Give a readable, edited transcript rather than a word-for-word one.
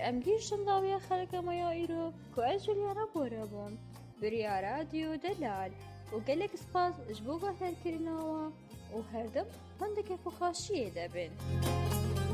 ئەمگیر شنداویە خەڵکەمەیە ئیرۆ کو ئەس جولیانە بۆرەبوون بریا رادیۆ دەلال و gelek spas ji bo guhdarkirinawa û her dem hindekî xweşiyê de bin.